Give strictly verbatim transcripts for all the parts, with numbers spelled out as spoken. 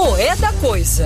O É da Coisa.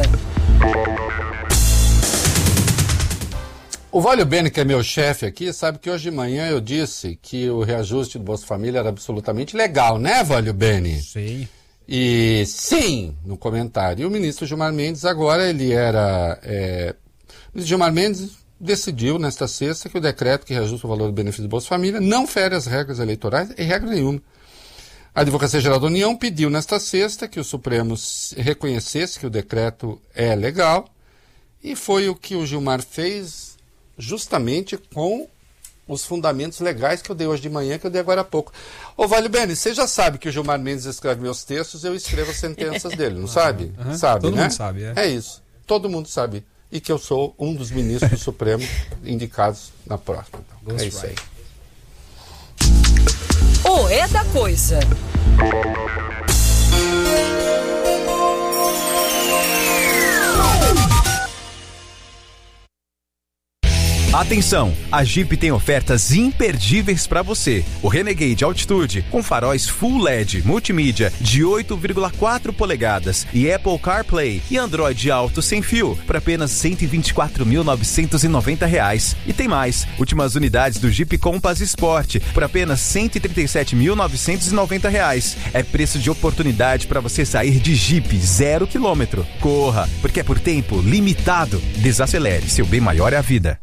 O Vólio Bene, que é meu chefe aqui, sabe que hoje de manhã eu disse que o reajuste do Bolsa Família era absolutamente legal, né, Vólio Bene? Sim. E sim, no comentário. E o ministro Gilmar Mendes agora, ele era... É... O ministro Gilmar Mendes decidiu nesta sexta que o decreto que reajusta o valor do benefício do Bolsa Família não fere as regras eleitorais em regra nenhuma. A Advocacia Geral da União pediu nesta sexta que o Supremo reconhecesse que o decreto é legal e foi o que o Gilmar fez justamente com os fundamentos legais que eu dei hoje de manhã, que eu dei agora há pouco. Ô, Vale Bene, você já sabe que o Gilmar Mendes escreve meus textos, eu escrevo as sentenças dele, não sabe? Uhum. Sabe, Todo né? mundo sabe, é. É isso. Todo mundo sabe. E que eu sou um dos ministros do Supremo indicados na próxima. Então, é isso aí. O É da Coisa. Atenção, a Jeep tem ofertas imperdíveis para você. O Renegade Altitude com faróis Full L E D, multimídia de oito vírgula quatro polegadas e Apple CarPlay e Android Auto sem fio por apenas cento e vinte e quatro mil novecentos e noventa reais. E tem mais, últimas unidades do Jeep Compass Sport por apenas cento e trinta e sete mil novecentos e noventa reais. É preço de oportunidade para você sair de Jeep zero quilômetro. Corra, porque é por tempo limitado. Desacelere, seu bem maior é a vida.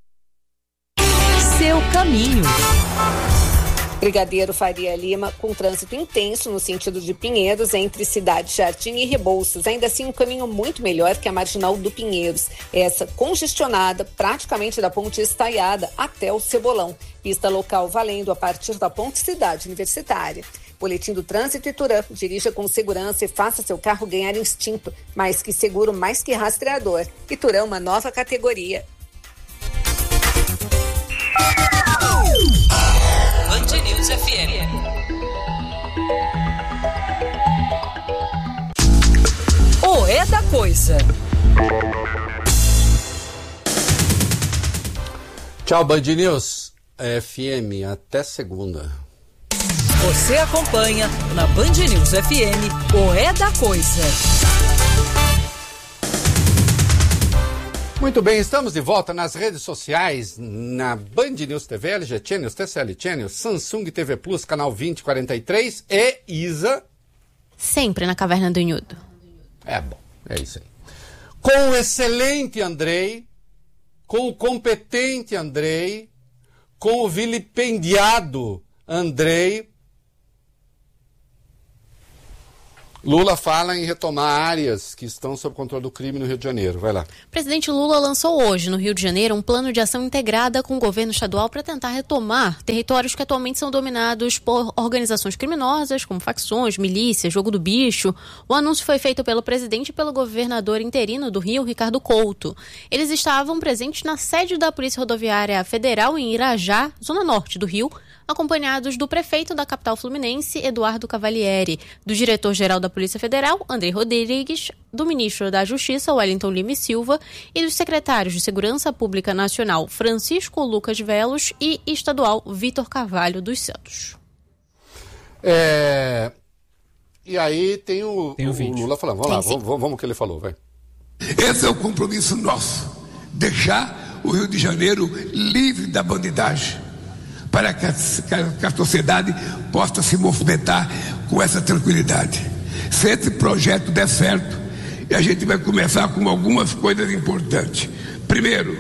Seu caminho. Brigadeiro Faria Lima, com trânsito intenso no sentido de Pinheiros, entre Cidade Jardim e Rebouças. Ainda assim, um caminho muito melhor que a Marginal do Pinheiros. Essa congestionada, praticamente da Ponte Estaiada até o Cebolão. Pista local valendo a partir da Ponte Cidade Universitária. Boletim do Trânsito Ituran. Dirija com segurança e faça seu carro ganhar instinto. Mais que seguro, mais que rastreador. Ituran, uma nova categoria. Band News F M. O É da Coisa. Tchau, Band News F M. Até segunda. Você acompanha na Band News F M o É da Coisa. Muito bem, estamos de volta nas redes sociais, na Band News T V, L G Channels, T C L Channels, Samsung T V Plus, canal vinte e quarenta e três e Isa. Sempre na Caverna do Inhudo. É bom, é isso aí. Com o excelente Andrei, com o competente Andrei, com o vilipendiado Andrei, Lula fala em retomar áreas que estão sob controle do crime no Rio de Janeiro. Vai lá. O presidente Lula lançou hoje, no Rio de Janeiro, um plano de ação integrada com o governo estadual para tentar retomar territórios que atualmente são dominados por organizações criminosas, como facções, milícias, jogo do bicho. O anúncio foi feito pelo presidente e pelo governador interino do Rio, Ricardo Couto. Eles estavam presentes na sede da Polícia Rodoviária Federal em Irajá, zona norte do Rio, acompanhados do prefeito da capital fluminense, Eduardo Cavalieri, do diretor-geral da Polícia Federal, André Rodrigues, do ministro da Justiça, Wellington Lima e Silva, e dos secretários de Segurança Pública Nacional, Francisco Lucas Velos, e estadual, Vitor Carvalho dos Santos. É... E aí tem o, tem o, o Lula falando. Vamos tem, lá, vamos, vamos o que ele falou, vai. Esse é o compromisso nosso, deixar o Rio de Janeiro livre da bandidagem, para que a, que a sociedade possa se movimentar com essa tranquilidade. Se esse projeto der certo, a gente vai começar com algumas coisas importantes. Primeiro,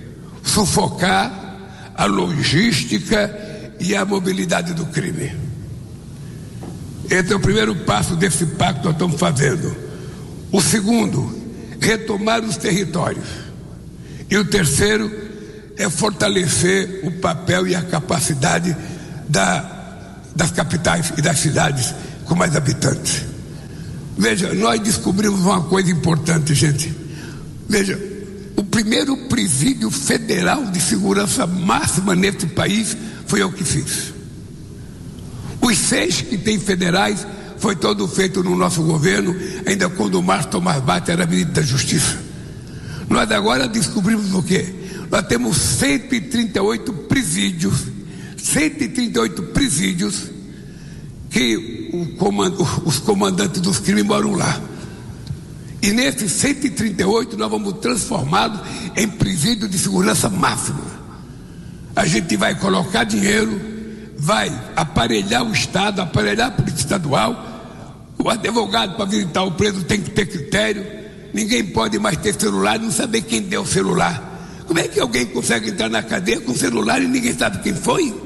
sufocar a logística e a mobilidade do crime. Esse é o primeiro passo desse pacto que nós estamos fazendo. O segundo, retomar os territórios. E o terceiro, é fortalecer o papel e a capacidade da, das capitais e das cidades com mais habitantes. Veja, nós descobrimos uma coisa importante, gente. Veja, o primeiro presídio federal de segurança máxima nesse país foi eu que fiz. Os seis que tem federais foi todo feito no nosso governo, ainda quando o Márcio Tomás Bate era ministro da Justiça. Nós agora descobrimos o quê? Nós temos cento e trinta e oito presídios, cento e trinta e oito presídios que o comand- os comandantes dos crimes moram lá. E nesses cento e trinta e oito nós vamos transformá-los em presídio de segurança máxima. A gente vai colocar dinheiro, vai aparelhar o Estado, aparelhar a polícia estadual. O advogado para visitar o preso tem que ter critério. Ninguém pode mais ter celular e não saber quem deu o celular. Como é que alguém consegue entrar na cadeia com celular e ninguém sabe quem foi?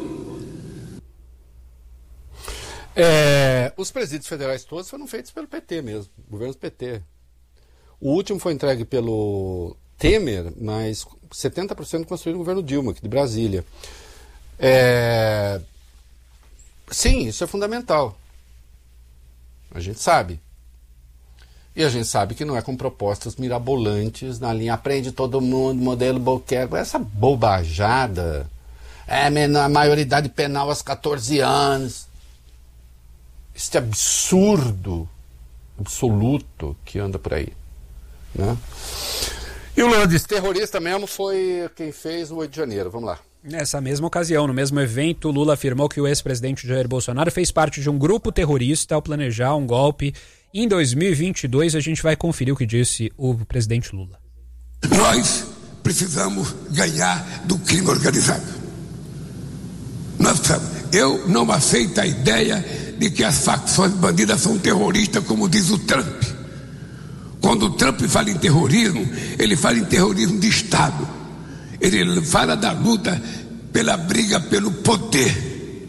É, os presídios federais todos foram feitos pelo P T mesmo, governos P T. O último foi entregue pelo Temer, mas setenta por cento construído no governo Dilma, aqui de Brasília. É, sim, isso é fundamental. A gente sabe. E a gente sabe que não é com propostas mirabolantes na linha aprende todo mundo, modelo Albuquerque, essa bobajada. É, a maioridade penal aos catorze anos. Este absurdo absoluto que anda por aí, né? E o Lula disse, terrorista mesmo foi quem fez o oito de janeiro. Vamos lá. Nessa mesma ocasião, no mesmo evento, Lula afirmou que o ex-presidente Jair Bolsonaro fez parte de um grupo terrorista ao planejar um golpe. Em dois mil e vinte e dois, a gente vai conferir o que disse o presidente Lula. Nós precisamos ganhar do crime organizado. Nós precisamos. Eu não aceito a ideia de que as facções bandidas são terroristas, como diz o Trump. Quando o Trump fala em terrorismo, ele fala em terrorismo de Estado. Ele fala da luta pela briga pelo poder.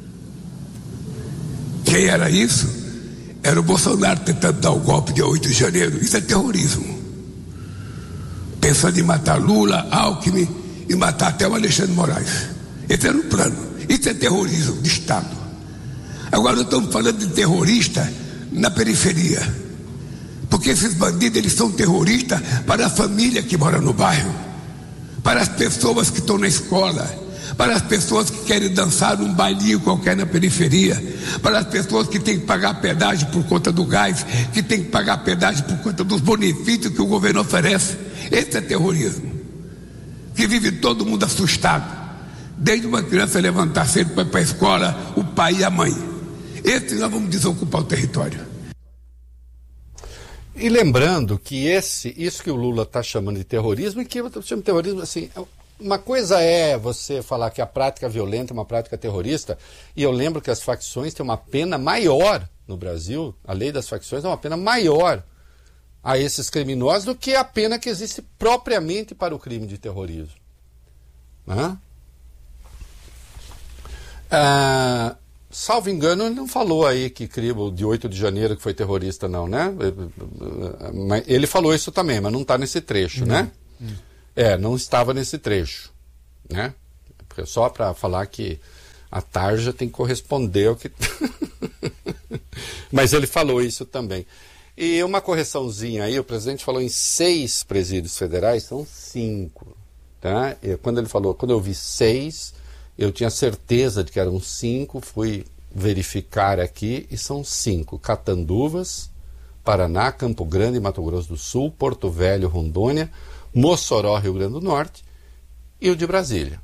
Quem era isso? Era o Bolsonaro tentando dar o golpe de oito de janeiro. Isso é terrorismo. Pensando em matar Lula, Alckmin e matar até o Alexandre de Moraes. Esse era o plano. Isso é terrorismo de Estado. Agora nós estamos falando de terrorista na periferia. Porque esses bandidos, eles são terroristas para a família que mora no bairro, para as pessoas que estão na escola, para as pessoas que querem dançar num bailinho qualquer na periferia, para as pessoas que têm que pagar pedágio por conta do gás, que têm que pagar pedágio por conta dos benefícios que o governo oferece. Esse é terrorismo. Que vive todo mundo assustado. Desde uma criança levantar cedo para ir para a escola, o pai e a mãe. Esse nós vamos desocupar o território. E lembrando que esse, isso que o Lula está chamando de terrorismo, e que eu estou chamando de terrorismo, assim, uma coisa é você falar que a prática violenta é uma prática terrorista, e eu lembro que as facções têm uma pena maior no Brasil, a lei das facções é uma pena maior a esses criminosos do que a pena que existe propriamente para o crime de terrorismo. Né? Ah, salvo engano, ele não falou aí que crime de oito de janeiro que foi terrorista, não, né? Ele falou isso também, mas não está nesse trecho, não. Né? Hum. É, não estava nesse trecho, né? Porque só para falar que a tarja tem que corresponder ao que... Mas ele falou isso também. E uma correçãozinha aí, o presidente falou em seis presídios federais, são cinco, tá? E quando ele falou, quando eu vi seis... Eu tinha certeza de que eram cinco, fui verificar aqui e são cinco. Catanduvas, Paraná, Campo Grande, Mato Grosso do Sul, Porto Velho, Rondônia, Mossoró, Rio Grande do Norte e o de Brasília.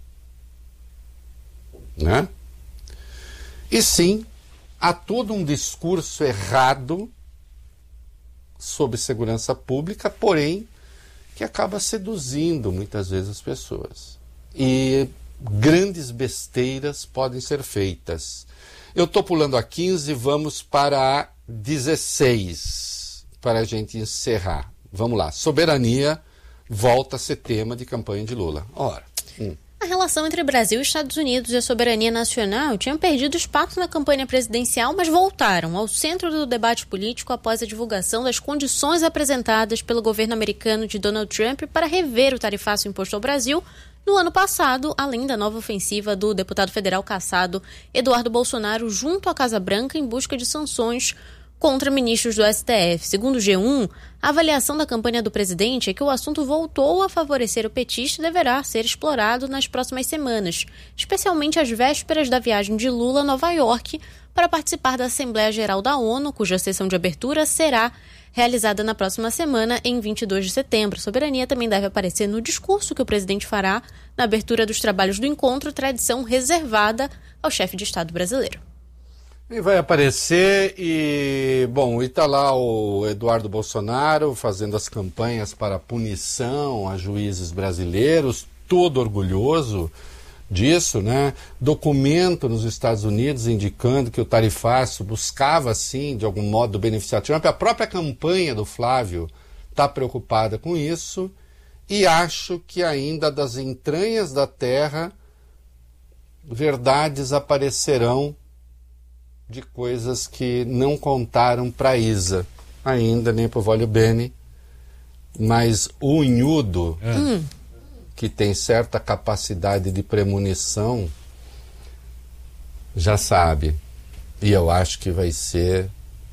Né? E sim, há todo um discurso errado sobre segurança pública, porém, que acaba seduzindo muitas vezes as pessoas. E grandes besteiras podem ser feitas. Eu estou pulando a quinze, vamos para a dezesseis, para a gente encerrar. Vamos lá, soberania volta a ser tema de campanha de Lula. Ora, hum. A relação entre Brasil e Estados Unidos e a soberania nacional tinham perdido espaço na campanha presidencial, mas voltaram ao centro do debate político após a divulgação das condições apresentadas pelo governo americano de Donald Trump para rever o tarifaço imposto ao Brasil no ano passado, além da nova ofensiva do deputado federal cassado Eduardo Bolsonaro junto à Casa Branca em busca de sanções contra ministros do S T F. Segundo o G um, a avaliação da campanha do presidente é que o assunto voltou a favorecer o petista e deverá ser explorado nas próximas semanas, especialmente às vésperas da viagem de Lula a Nova York para participar da Assembleia Geral da ONU, cuja sessão de abertura será realizada na próxima semana, em vinte e dois de setembro. A soberania também deve aparecer no discurso que o presidente fará na abertura dos trabalhos do encontro, tradição reservada ao chefe de Estado brasileiro. E vai aparecer e, bom, e tá lá o Eduardo Bolsonaro fazendo as campanhas para punição a juízes brasileiros, todo orgulhoso disso, né? Documento nos Estados Unidos indicando que o tarifaço buscava, sim, de algum modo beneficiar Trump. A própria campanha do Flávio está preocupada com isso e acho que ainda das entranhas da terra verdades aparecerão de coisas que não contaram para Isa ainda, nem para o Voglio Bene, mas o unhudo, é. que tem certa capacidade de premonição, já sabe. E eu acho que vai ser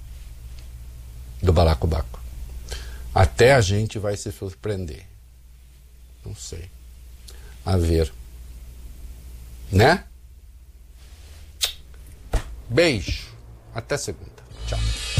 do balacobaco. Até a gente vai se surpreender. Não sei. A ver. Né? Beijo. Até segunda. Tchau.